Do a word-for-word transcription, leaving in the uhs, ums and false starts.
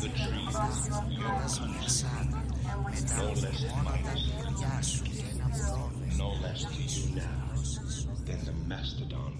the trees, your country. No less admired, no less to you now than the mastodon